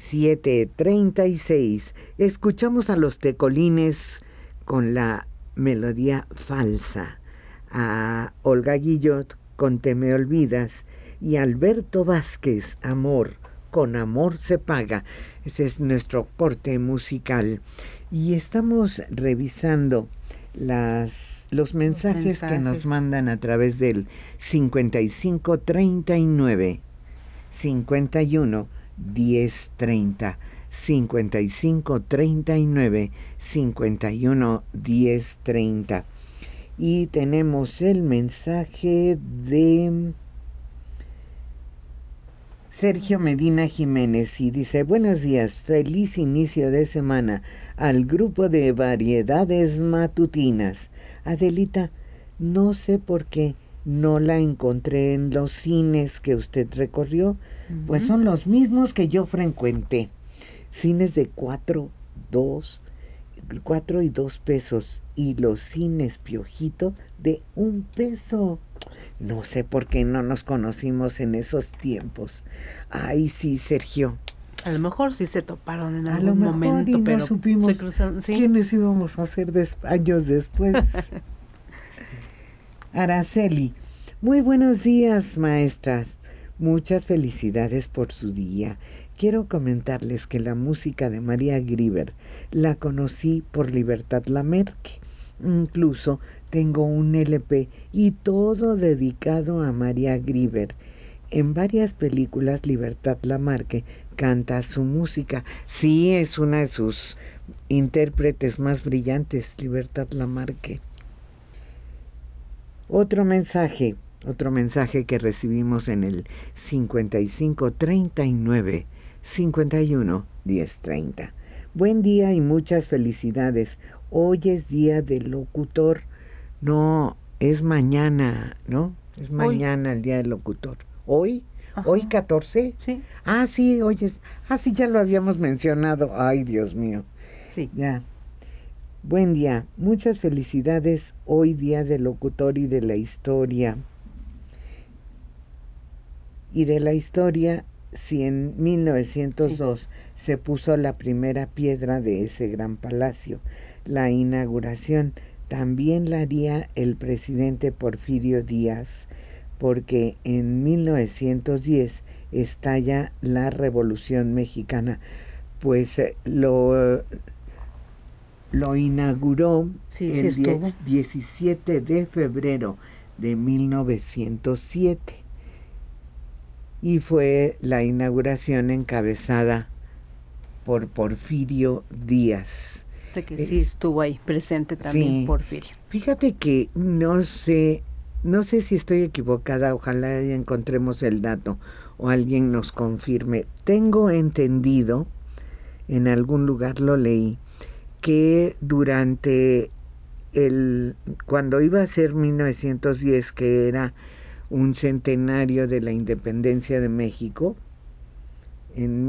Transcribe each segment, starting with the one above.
7:36. Escuchamos a los Tecolines con la melodía falsa, a Olga Guillot con Te me olvidas y Alberto Vázquez, Amor, con amor se paga. Ese es nuestro corte musical. Y estamos revisando los mensajes que nos mandan a través del 5539 51 1030, 5539 51 1030. Y tenemos el mensaje de Sergio Medina Jiménez y dice: buenos días, feliz inicio de semana al grupo de variedades matutinas. Adelita, no sé por qué no la encontré en los cines que usted recorrió, pues son los mismos que yo frecuenté. Cines de 4 y 2 pesos y los cines Piojito de 1 peso. No sé por qué no nos conocimos en esos tiempos. Ay, sí, Sergio. A lo mejor sí se toparon en algún momento, y pero no supimos se cruzaron, ¿sí? quiénes íbamos a ser años después. Araceli, muy buenos días, maestras. Muchas felicidades por su día. Quiero comentarles que la música de María Grieber la conocí por Libertad Lamarque. Incluso tengo un LP y todo dedicado a María Grieber. En varias películas Libertad Lamarque canta su música. Sí, es una de sus intérpretes más brillantes, Libertad Lamarque. Otro mensaje que recibimos en el 5539 51 1030. Buen día y muchas felicidades. Hoy es día del locutor. No, es mañana, ¿no? Es mañana el día del locutor. ¿Hoy? Ajá. ¿Hoy 14? Sí. Ah, sí, hoy es. Ah, sí, ya lo habíamos mencionado. Ay, Dios mío. Sí. Ya. Buen día, muchas felicidades hoy día del locutor y de la historia. Y de la historia, si en 1902 se puso la primera piedra de ese gran palacio, la inauguración también la haría el presidente Porfirio Díaz, porque en 1910 estalla la Revolución Mexicana, pues lo inauguró el 17 de febrero de 1907 y fue la inauguración encabezada por Porfirio Díaz. De que sí estuvo ahí presente también, sí. Porfirio. Fíjate que no sé si estoy equivocada, ojalá encontremos el dato o alguien nos confirme. Tengo entendido, en algún lugar lo leí, que durante cuando iba a ser 1910, que era un centenario de la independencia de México, en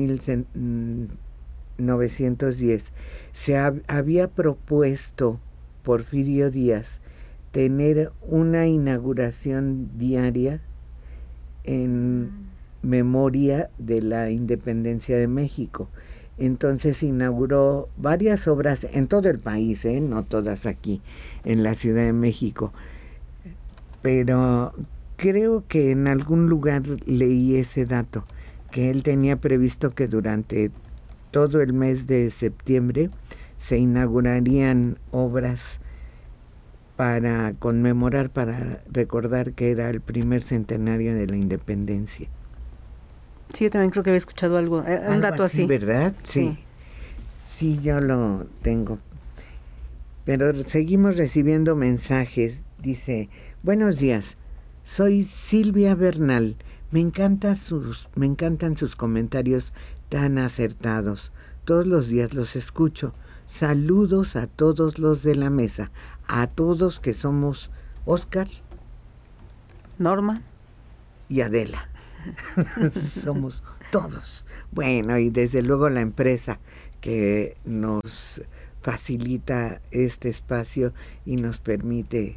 1910, se había propuesto Porfirio Díaz tener una inauguración diaria en memoria de la independencia de México. Entonces inauguró varias obras en todo el país, no todas aquí, en la Ciudad de México. Pero creo que en algún lugar leí ese dato, que él tenía previsto que durante todo el mes de septiembre se inaugurarían obras para conmemorar, para recordar que era el primer centenario de la independencia. Sí, yo también creo que había escuchado algo, un dato así. ¿Verdad? Sí. Sí, yo lo tengo. Pero seguimos recibiendo mensajes. Dice: buenos días, soy Silvia Bernal. Me encantan sus comentarios tan acertados. Todos los días los escucho. Saludos a todos los de la mesa, a todos que somos Oscar, Norma y Adela. Somos todos. Bueno, y desde luego la empresa que nos facilita este espacio y nos permite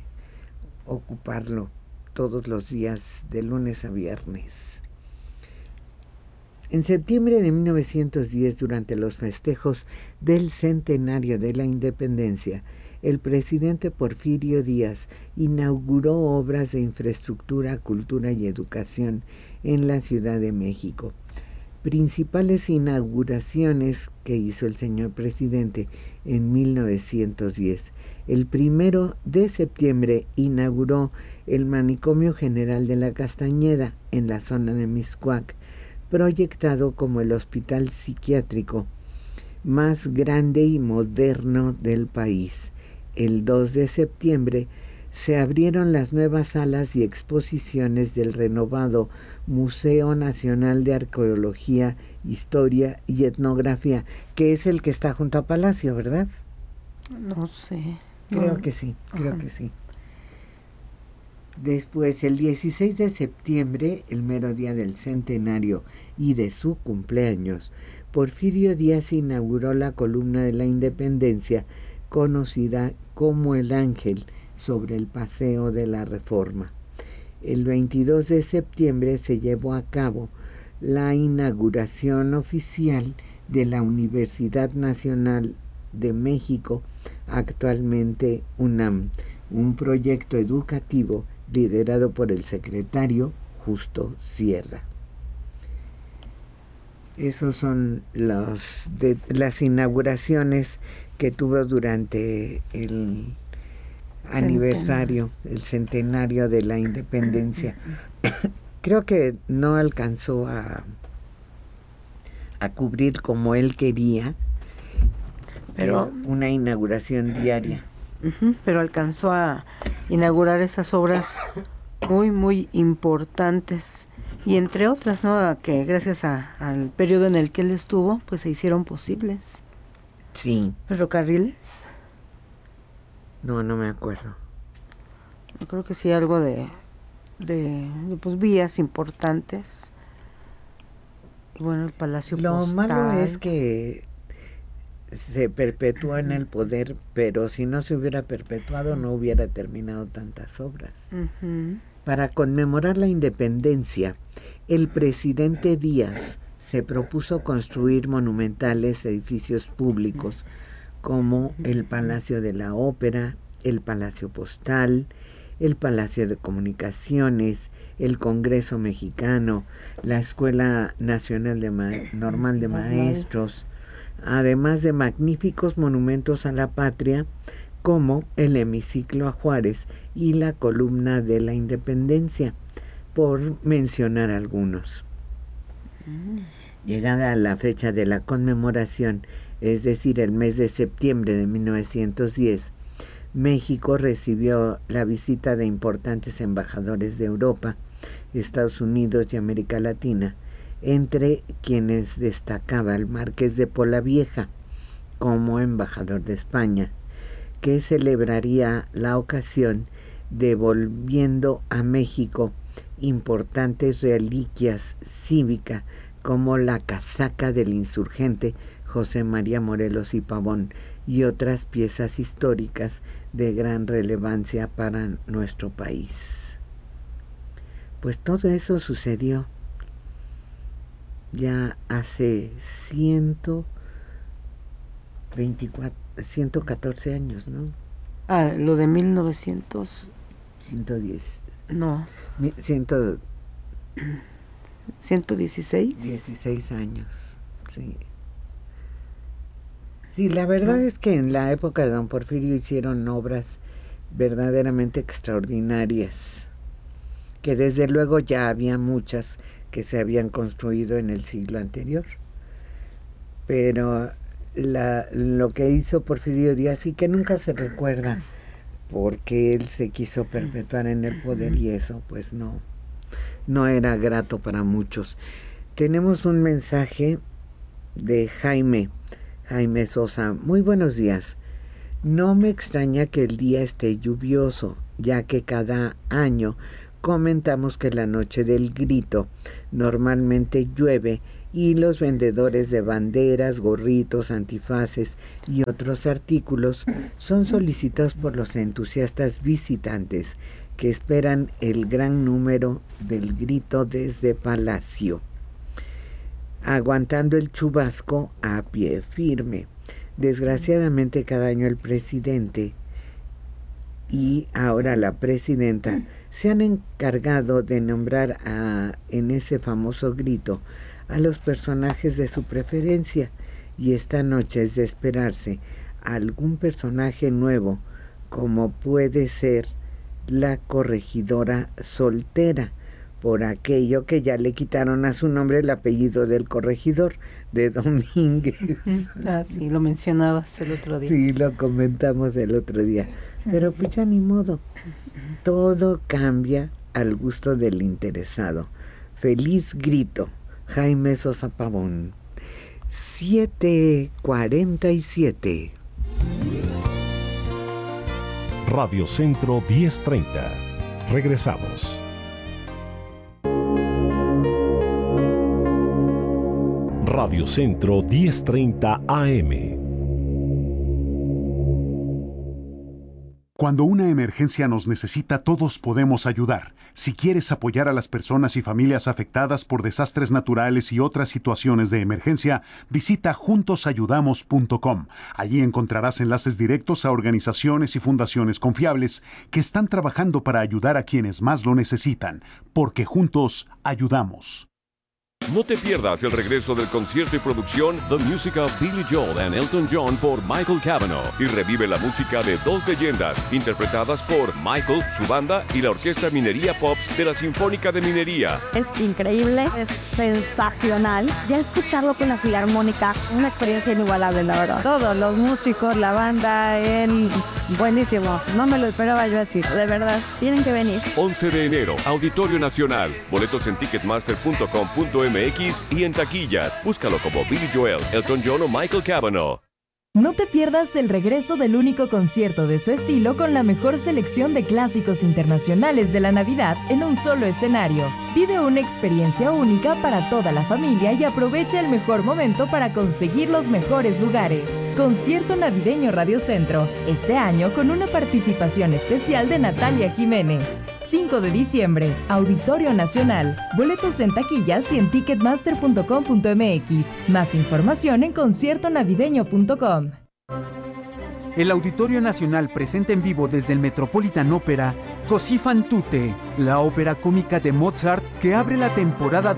ocuparlo todos los días de lunes a viernes. En septiembre de 1910, durante los festejos del centenario de la independencia, el presidente Porfirio Díaz inauguró obras de infraestructura, cultura y educación en la Ciudad de México. Principales inauguraciones que hizo el señor presidente en 1910. El 1 de septiembre inauguró el Manicomio General de la Castañeda en la zona de Mixcoac, proyectado como el hospital psiquiátrico más grande y moderno del país. El 2 de septiembre se abrieron las nuevas salas y exposiciones del renovado Museo Nacional de Arqueología, Historia y Etnografía, que es el que está junto a Palacio, ¿verdad? No sé. Creo que sí, creo que sí. Después, el 16 de septiembre, el mero día del centenario y de su cumpleaños, Porfirio Díaz inauguró la columna de la Independencia, conocida como El Ángel, sobre el Paseo de la Reforma. El 22 de septiembre se llevó a cabo la inauguración oficial de la Universidad Nacional de México, actualmente UNAM, un proyecto educativo liderado por el secretario Justo Sierra. Esos son las inauguraciones que tuvo durante el aniversario, el centenario de la independencia. Creo que no alcanzó a cubrir como él quería, pero una inauguración diaria. Pero alcanzó a inaugurar esas obras muy, muy importantes, y entre otras, ¿no?, que gracias al periodo en el que él estuvo, pues se hicieron posibles. Sí. ¿Ferrocarriles? No me acuerdo. Yo creo que sí, algo de pues vías importantes. Y bueno, el Palacio Postal. Lo malo es que se perpetúa en el poder, pero si no se hubiera perpetuado no hubiera terminado tantas obras. Para conmemorar la independencia, el presidente Díaz se propuso construir monumentales edificios públicos como el Palacio de la Ópera, el Palacio Postal, el Palacio de Comunicaciones, el Congreso Mexicano, la Escuela Nacional Normal de Maestros, además de magníficos monumentos a la patria como el Hemiciclo a Juárez y la Columna de la Independencia, por mencionar algunos. Llegada la fecha de la conmemoración, es decir, el mes de septiembre de 1910, México recibió la visita de importantes embajadores de Europa, Estados Unidos y América Latina, entre quienes destacaba el Marqués de Polavieja como embajador de España, que celebraría la ocasión devolviendo a México importantes reliquias cívicas como la casaca del insurgente José María Morelos y Pavón y otras piezas históricas de gran relevancia para nuestro país. Pues todo eso sucedió ya hace 114 años, ¿no? Lo de 1900... 110. No. 116. 16 años, sí. Sí, la verdad es que en la época de don Porfirio hicieron obras verdaderamente extraordinarias, que desde luego ya había muchas que se habían construido en el siglo anterior. Pero lo que hizo Porfirio Díaz, y que nunca se recuerda, porque él se quiso perpetuar en el poder y eso pues no era grato para muchos. Tenemos un mensaje de Jaime Sosa. Muy buenos días. No me extraña que el día esté lluvioso, ya que cada año comentamos que la noche del grito normalmente llueve y los vendedores de banderas, gorritos, antifaces y otros artículos son solicitados por los entusiastas visitantes que esperan el gran número del grito desde Palacio. aguantando el chubasco a pie firme. Desgraciadamente cada año el presidente y ahora la presidenta se han encargado de nombrar en ese famoso grito a los personajes de su preferencia, y esta noche es de esperarse algún personaje nuevo, como puede ser la corregidora soltera, por aquello que ya le quitaron a su nombre el apellido del corregidor, de Domínguez. Sí, lo mencionabas el otro día. Sí, lo comentamos el otro día. Pero pues ya ni modo. Todo cambia al gusto del interesado. Feliz grito. Jaime Sosa Pavón. 7:47. Radio Centro 1030. Regresamos. Radio Centro 1030 AM. Cuando una emergencia nos necesita, todos podemos ayudar. Si quieres apoyar a las personas y familias afectadas por desastres naturales y otras situaciones de emergencia, visita juntosayudamos.com. Allí encontrarás enlaces directos a organizaciones y fundaciones confiables que están trabajando para ayudar a quienes más lo necesitan, porque juntos ayudamos. No te pierdas el regreso del concierto y producción The Music of Billy Joel and Elton John por Michael Cavanaugh, y revive la música de dos leyendas interpretadas por Michael, su banda y la Orquesta Minería Pops de la Sinfónica de Minería. Es increíble, es sensacional. Ya escucharlo con la filarmónica, una experiencia inigualable, la verdad. Todos los músicos, la banda, él, buenísimo. No me lo esperaba yo así, de verdad. Tienen que venir. 11 de enero, Auditorio Nacional. Boletos en ticketmaster.com.mx y en taquillas. Búscalo como Billy Joel, Elton John o Michael Cavanaugh. No te pierdas el regreso del único concierto de su estilo con la mejor selección de clásicos internacionales de la Navidad en un solo escenario. Vive una experiencia única para toda la familia y aprovecha el mejor momento para conseguir los mejores lugares. Concierto navideño Radio Centro, este año con una participación especial de Natalia Jiménez. 5 de diciembre, Auditorio Nacional. Boletos en taquillas y en ticketmaster.com.mx. Más información en conciertonavideño.com. El Auditorio Nacional presenta en vivo desde el Metropolitan Opera Così fan tutte, la ópera cómica de Mozart que abre la temporada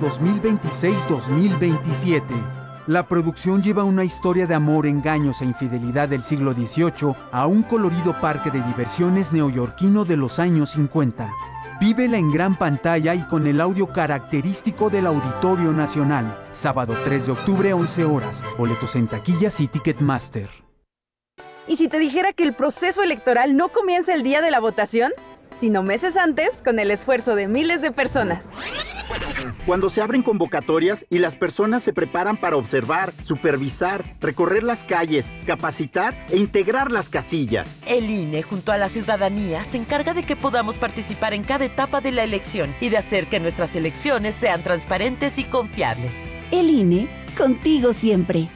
2026-2027. La producción lleva una historia de amor, engaños e infidelidad del siglo XVIII a un colorido parque de diversiones neoyorquino de los años 50. Vívela en gran pantalla y con el audio característico del Auditorio Nacional. Sábado 3 de octubre, 11 horas. Boletos en taquillas y Ticketmaster. ¿Y si te dijera que el proceso electoral no comienza el día de la votación, sino meses antes, con el esfuerzo de miles de personas? Cuando se abren convocatorias y las personas se preparan para observar, supervisar, recorrer las calles, capacitar e integrar las casillas. El INE, junto a la ciudadanía, se encarga de que podamos participar en cada etapa de la elección y de hacer que nuestras elecciones sean transparentes y confiables. El INE, contigo siempre.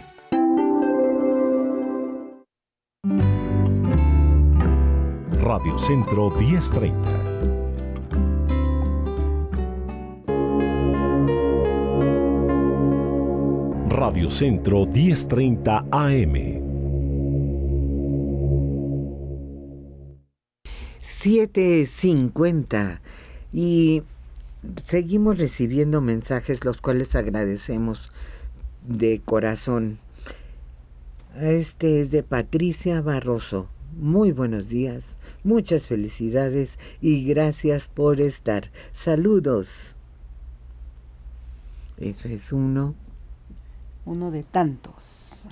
Radio Centro 1030. Radio Centro 1030 AM. 7:50 y seguimos recibiendo mensajes, los cuales agradecemos de corazón. Este es de Patricia Barroso. Muy buenos días, muchas felicidades y gracias por estar. Saludos. Ese es uno de tantos.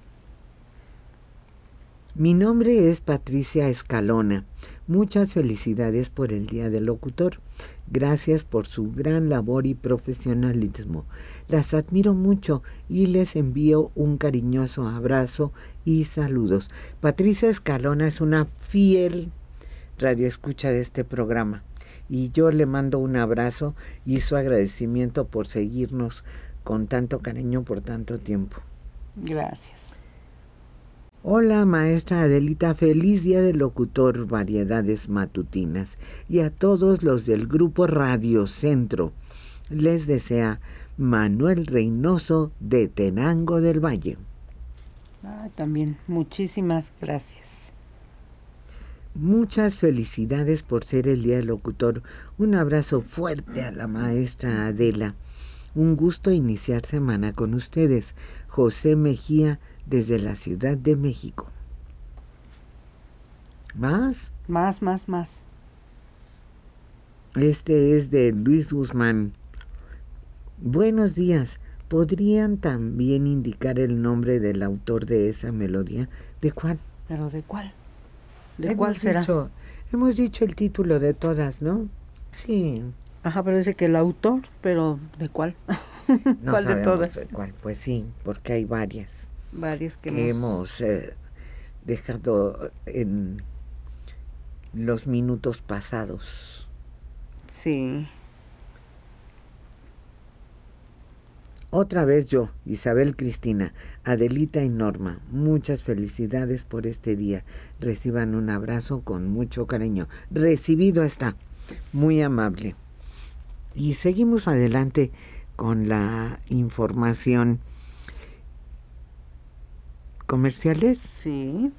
Mi nombre es Patricia Escalona. Muchas felicidades por el Día del Locutor. Gracias por su gran labor y profesionalismo. Las admiro mucho y les envío un cariñoso abrazo y saludos. Patricia Escalona es una fiel radioescucha de este programa y yo le mando un abrazo y su agradecimiento por seguirnos con tanto cariño por tanto tiempo. Gracias. Hola, maestra Adelita, feliz Día del Locutor, Variedades Matutinas, y a todos los del grupo Radio Centro. Les desea Manuel Reynoso de Tenango del Valle. También, muchísimas gracias. Muchas felicidades por ser el Día del Locutor. Un abrazo fuerte a la maestra Adela. Un gusto iniciar semana con ustedes. José Mejía, desde la Ciudad de México. ¿Más? Más. Este es de Luis Guzmán. Buenos días. ¿Podrían también indicar el nombre del autor de esa melodía? ¿De cuál? ¿Pero de cuál? ¿De cuál será? Hemos dicho el título de todas, ¿no? Sí. Ajá, pero dice que el autor, pero ¿de cuál? No ¿Cuál de todas? De cuál. Pues sí, porque hay varias. Varias que hemos dejado en los minutos pasados. Sí. Otra vez yo, Isabel Cristina, Adelita y Norma, muchas felicidades por este día. Reciban un abrazo con mucho cariño. Recibido está, muy amable. Y seguimos adelante con la información. ¿Comerciales? Sí.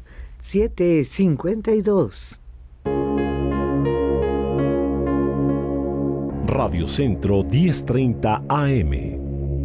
7:52. Radio Centro 1030 AM.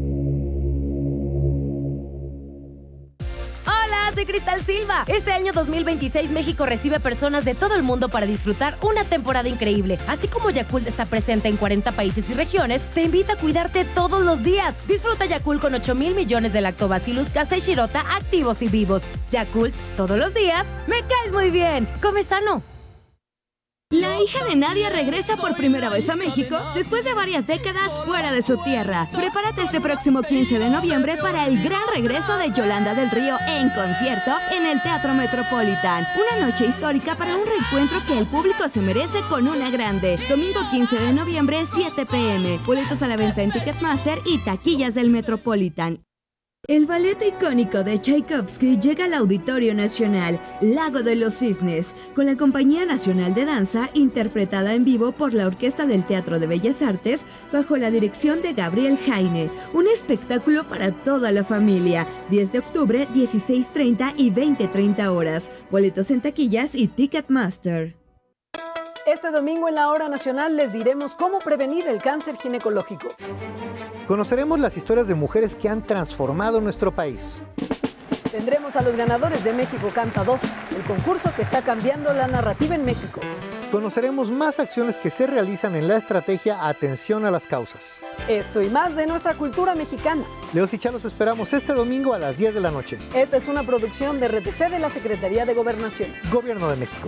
Soy Cristal Silva. Este año 2026 México recibe personas de todo el mundo para disfrutar una temporada increíble. Así como Yakult está presente en 40 países y regiones, te invita a cuidarte todos los días. Disfruta Yakult con 8,000 millones de Lactobacillus casei shirota activos y vivos. Yakult, todos los días, me caes muy bien. Come sano. La hija de Nadia regresa por primera vez a México después de varias décadas fuera de su tierra. Prepárate este próximo 15 de noviembre para el gran regreso de Yolanda del Río en concierto en el Teatro Metropolitan. Una noche histórica para un reencuentro que el público se merece con una grande. Domingo 15 de noviembre, 7 p.m. Boletos a la venta en Ticketmaster y taquillas del Metropolitan. El ballet icónico de Tchaikovsky llega al Auditorio Nacional, Lago de los Cisnes, con la Compañía Nacional de Danza, interpretada en vivo por la Orquesta del Teatro de Bellas Artes, bajo la dirección de Gabriel Jaine. Un espectáculo para toda la familia. 10 de octubre, 16:30 y 20:30 horas. Boletos en taquillas y Ticketmaster. Este domingo en la Hora Nacional les diremos cómo prevenir el cáncer ginecológico. Conoceremos las historias de mujeres que han transformado nuestro país. Tendremos a los ganadores de México Canta 2, el concurso que está cambiando la narrativa en México. Conoceremos más acciones que se realizan en la estrategia Atención a las Causas. Esto y más de nuestra cultura mexicana. Leos y Chá los esperamos este domingo a las 10 de la noche. Esta es una producción de RTC de la Secretaría de Gobernación. Gobierno de México.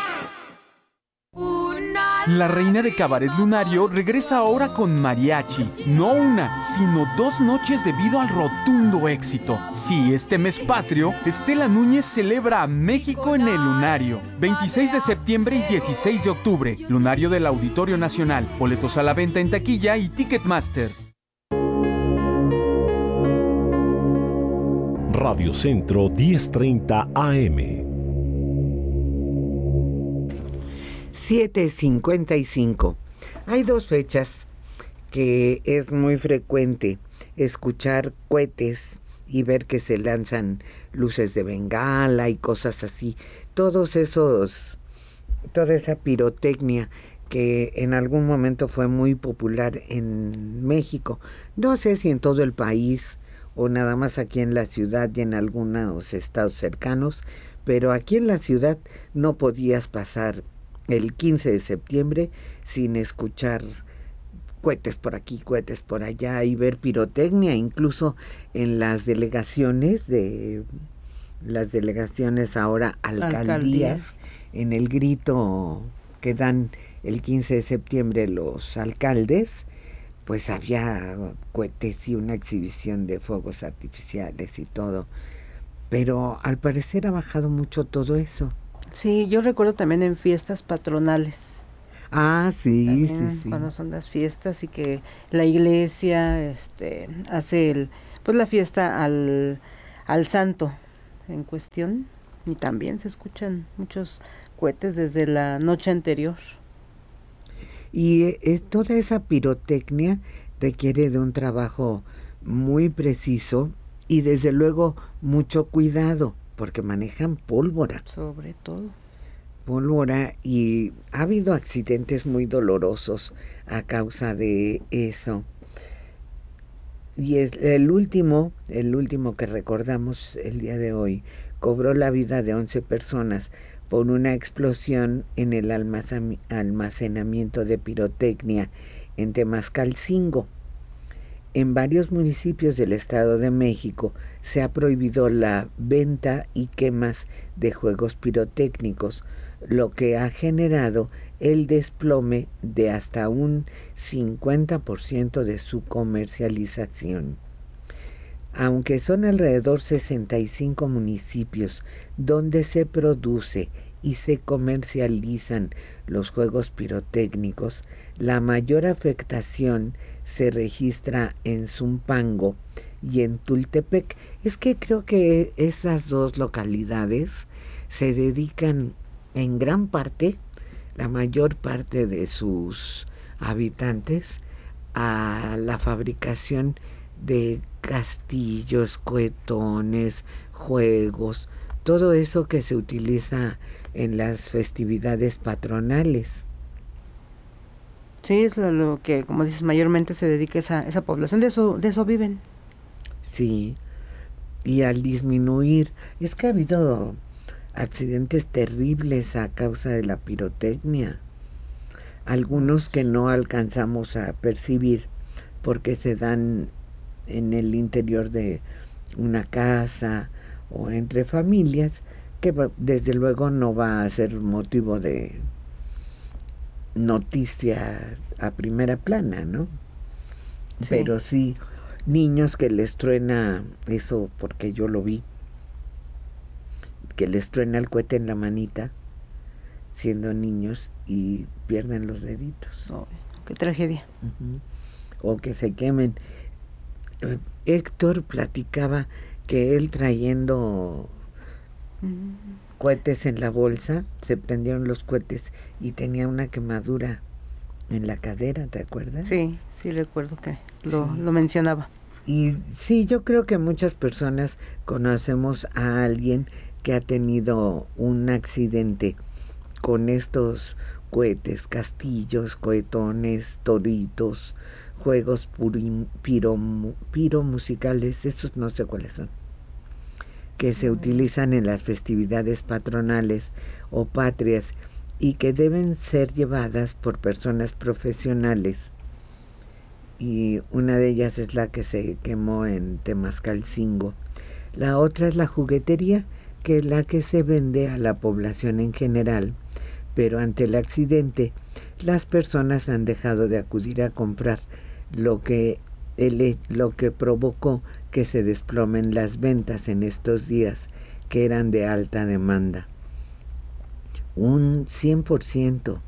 La reina de Cabaret Lunario regresa ahora con mariachi. No una, sino 2 noches debido al rotundo éxito. Sí, este mes patrio, Estela Núñez celebra a México en el Lunario. 26 de septiembre y 16 de octubre. Lunario del Auditorio Nacional. Boletos a la venta en taquilla y Ticketmaster. Radio Centro 1030 AM. 7:55. Hay 2 fechas que es muy frecuente escuchar cohetes y ver que se lanzan luces de bengala y cosas así. Toda esa pirotecnia que en algún momento fue muy popular en México. No sé si en todo el país o nada más aquí en la ciudad y en algunos estados cercanos, pero aquí en la ciudad no podías pasar el 15 de septiembre sin escuchar cohetes por aquí, cohetes por allá y ver pirotecnia, incluso en las delegaciones ahora alcaldías, en el grito que dan el 15 de septiembre los alcaldes, pues había cohetes y una exhibición de fuegos artificiales y todo, pero al parecer ha bajado mucho todo eso. Sí, yo recuerdo también en fiestas patronales. Sí, también, sí. Cuando son las fiestas y que la iglesia hace la fiesta al santo en cuestión, y también se escuchan muchos cohetes desde la noche anterior. Y toda esa pirotecnia requiere de un trabajo muy preciso y desde luego mucho cuidado, porque manejan pólvora. Sobre todo. Pólvora, y ha habido accidentes muy dolorosos a causa de eso. Y es el último que recordamos el día de hoy, cobró la vida de 11 personas por una explosión en el almacenamiento de pirotecnia en Temascalcingo. En varios municipios del Estado de México se ha prohibido la venta y quemas de juegos pirotécnicos, lo que ha generado el desplome de hasta un 50% de su comercialización. Aunque son alrededor 65 municipios donde se produce y se comercializan los juegos pirotécnicos, la mayor afectación se registra en Zumpango y en Tultepec. Es que creo que esas dos localidades se dedican en gran parte, la mayor parte de sus habitantes, a la fabricación de castillos, cohetones, juegos, todo eso que se utiliza en las festividades patronales. Sí, es lo que, como dices, mayormente se dedica esa población, de eso viven. Sí, y al disminuir, es que ha habido accidentes terribles a causa de la pirotecnia, algunos que no alcanzamos a percibir porque se dan en el interior de una casa o entre familias, que desde luego no va a ser motivo de noticia a primera plana, ¿no? Sí. Pero sí, niños que les truena eso, porque yo lo vi, que les truena el cohete en la manita siendo niños y pierden los deditos. Oh, qué tragedia. O que se quemen. Héctor platicaba que él trayendo cohetes en la bolsa, se prendieron los cohetes y tenía una quemadura en la cadera, ¿te acuerdas? Sí, sí recuerdo que lo mencionaba. Y sí, yo creo que muchas personas conocemos a alguien que ha tenido un accidente con estos cohetes, castillos, cohetones, toritos, juegos piromusicales, esos no sé cuáles son, que se utilizan en las festividades patronales o patrias y que deben ser llevadas por personas profesionales. Y una de ellas es la que se quemó en Temascalcingo. La otra es la juguetería, que es la que se vende a la población en general, pero ante el accidente las personas han dejado de acudir a comprar, lo que provocó que se desplomen las ventas en estos días, que eran de alta demanda. Un 100%.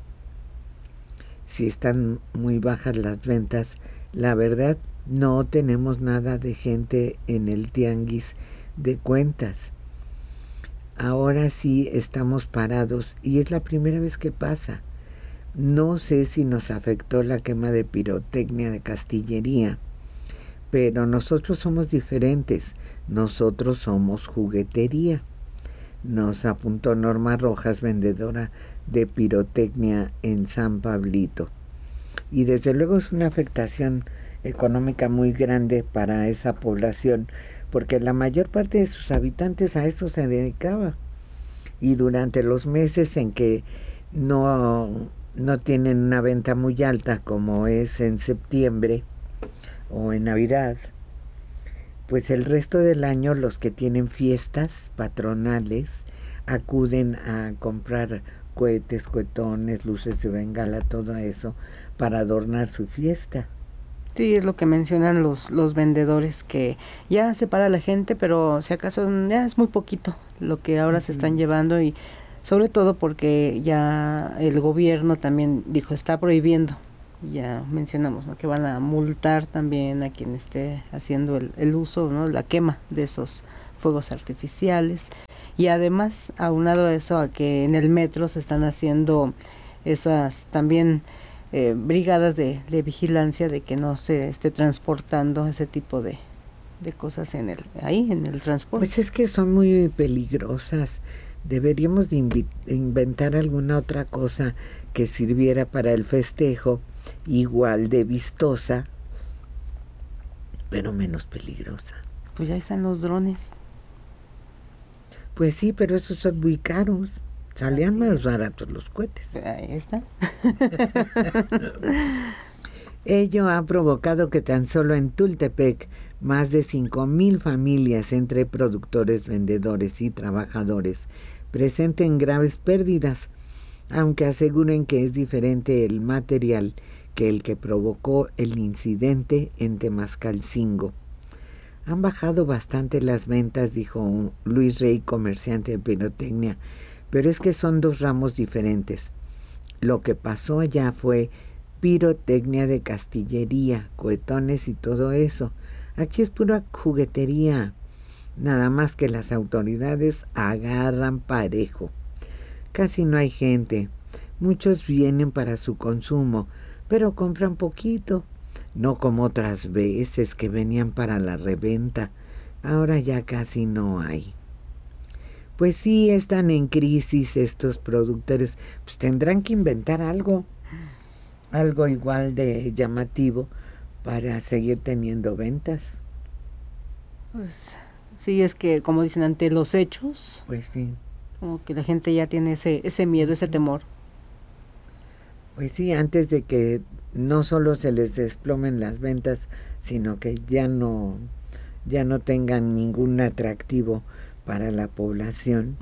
Si están muy bajas las ventas, la verdad no tenemos nada de gente en el tianguis de cuentas. Ahora sí estamos parados y es la primera vez que pasa. No sé si nos afectó la quema de pirotecnia de Castillería, pero nosotros somos diferentes. Nosotros somos juguetería. Nos apuntó Norma Rojas, vendedora de pirotecnia en San Pablito. Y desde luego es una afectación económica muy grande para esa población, porque la mayor parte de sus habitantes a eso se dedicaba. Y durante los meses en que no tienen una venta muy alta, como es en septiembre o en Navidad, pues el resto del año los que tienen fiestas patronales acuden a comprar cohetes, cohetones, luces de bengala, todo eso para adornar su fiesta. Sí, es lo que mencionan los vendedores, que ya se para la gente, pero si acaso ya es muy poquito lo que ahora se están llevando, y sobre todo porque ya el gobierno también dijo, está prohibiendo, ya mencionamos, ¿no?, que van a multar también a quien esté haciendo el uso, ¿no?, la quema de esos fuegos artificiales. Y además, aunado a eso, a que en el metro se están haciendo esas también brigadas de vigilancia de que no se esté transportando ese tipo de cosas en el transporte. Pues es que son muy peligrosas. Deberíamos de inventar alguna otra cosa que sirviera para el festejo, igual de vistosa, pero menos peligrosa. Pues ya están los drones. Pues sí, pero esos son muy caros. Salían más baratos los cohetes. Ahí está. Ello ha provocado que tan solo en Tultepec más de 5,000 familias entre productores, vendedores y trabajadores presenten graves pérdidas, aunque aseguren que es diferente el material que el que provocó el incidente en Temascalcingo. Han bajado bastante las ventas, dijo Luis Rey, comerciante de pirotecnia, pero es que son dos ramos diferentes. Lo que pasó allá fue pirotecnia de castillería, cohetones y todo eso. Aquí es pura juguetería, nada más que las autoridades agarran parejo. Casi no hay gente, muchos vienen para su consumo, pero compran poquito, no como otras veces que venían para la reventa. Ahora ya casi no hay. Pues sí, están en crisis estos productores, pues tendrán que inventar algo igual de llamativo para seguir teniendo ventas. Pues sí, es que como dicen, ante los hechos, pues sí, como que la gente ya tiene ese miedo, ese temor. Pues sí, antes de que no solo se les desplomen las ventas, sino que ya no tengan ningún atractivo para la población.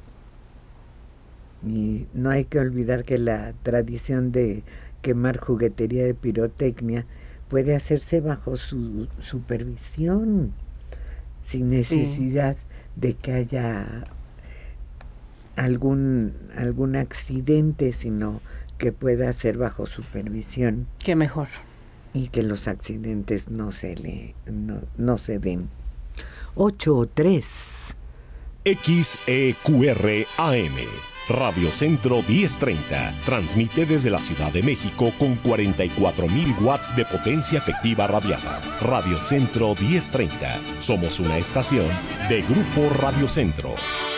Uy. Y no hay que olvidar que la tradición de quemar juguetería de pirotecnia puede hacerse bajo su supervisión, sin necesidad de que haya algún accidente, sino que pueda ser bajo supervisión. Qué mejor. Y que los accidentes no se den. 8:03. XEQRAM, Radio Centro 1030, transmite desde la Ciudad de México con 44,000 watts de potencia efectiva radiada. Radio Centro 1030, somos una estación de Grupo Radio Centro.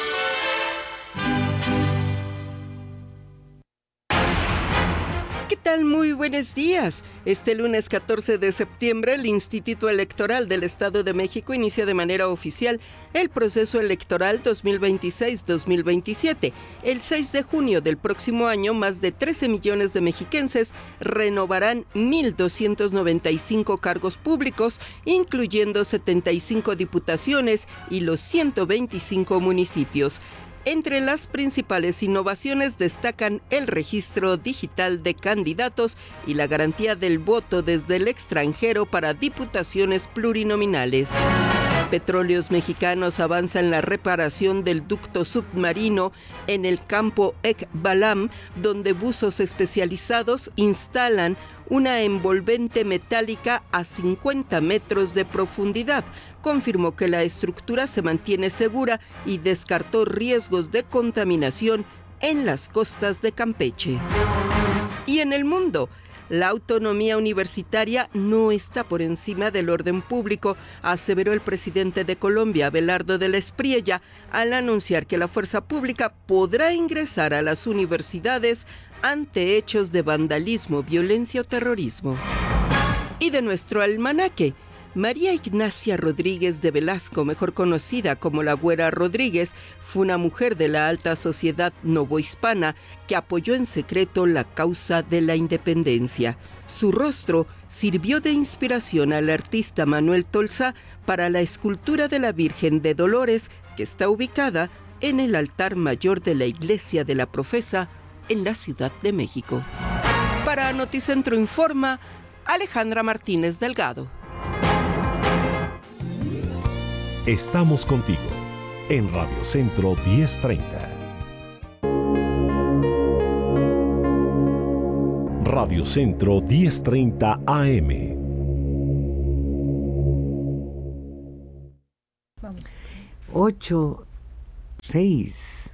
¿Qué tal? Muy buenos días. Este lunes 14 de septiembre, el Instituto Electoral del Estado de México inicia de manera oficial el proceso electoral 2026-2027. El 6 de junio del próximo año, más de 13 millones de mexiquenses renovarán 1,295 cargos públicos, incluyendo 75 diputaciones y los 125 municipios. Entre las principales innovaciones destacan el registro digital de candidatos y la garantía del voto desde el extranjero para diputaciones plurinominales. Petróleos Mexicanos avanza en la reparación del ducto submarino en el campo Ek-Balam, donde buzos especializados instalan una envolvente metálica a 50 metros de profundidad. Confirmó que la estructura se mantiene segura y descartó riesgos de contaminación en las costas de Campeche. Y en el mundo, la autonomía universitaria no está por encima del orden público, aseveró el presidente de Colombia, Abelardo de la Espriella, al anunciar que la fuerza pública podrá ingresar a las universidades ante hechos de vandalismo, violencia o terrorismo. Y de nuestro almanaque, María Ignacia Rodríguez de Velasco, mejor conocida como la Güera Rodríguez, fue una mujer de la alta sociedad novohispana que apoyó en secreto la causa de la independencia. Su rostro sirvió de inspiración al artista Manuel Tolsá para la escultura de la Virgen de Dolores, que está ubicada en el altar mayor de la Iglesia de la Profesa en la Ciudad de México. Para Noticentro Informa, Alejandra Martínez Delgado. Estamos contigo en Radio Centro 1030. Radio Centro 1030 AM. Vamos. 8:06.